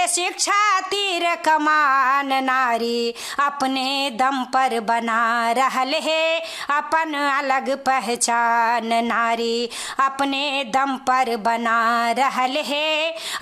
शिक्षा तीर कमान नारी अपने दम पर बना रहल है अपन अलग पहचान नारी अपने दम पर बना रहल है